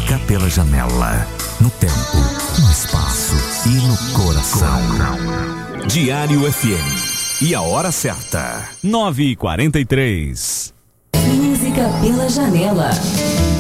Música pela janela. No tempo, no espaço e no coração. Diário FM. E a hora certa. 9h43. Música pela janela.